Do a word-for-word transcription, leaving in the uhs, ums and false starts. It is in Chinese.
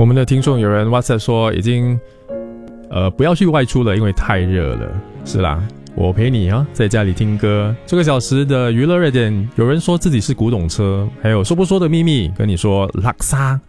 我们的听众有人 WhatsApp 说已经呃不要去外出了，因为太热了。是啦，我陪你啊，在家里听歌。这个小时的娱乐热点，有人说自己是古董车，还有说不说的秘密跟你说拉萨